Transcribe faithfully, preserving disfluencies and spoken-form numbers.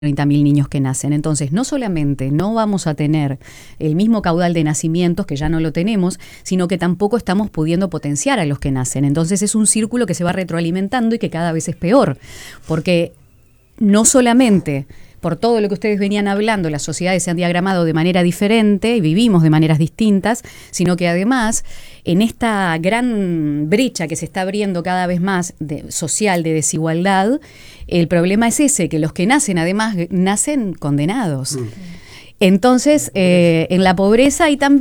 treinta mil niños que nacen. Entonces, no solamente no vamos a tener el mismo caudal de nacimientos, que ya no lo tenemos, sino que tampoco estamos pudiendo potenciar a los que nacen. Entonces, es un círculo que se va retroalimentando y que cada vez es peor, porque no solamente por todo lo que ustedes venían hablando, las sociedades se han diagramado de manera diferente y vivimos de maneras distintas, sino que además, en esta gran brecha que se está abriendo cada vez más de, social de desigualdad, el problema es ese, que los que nacen además nacen condenados. Mm. Entonces, eh, en la pobreza hay también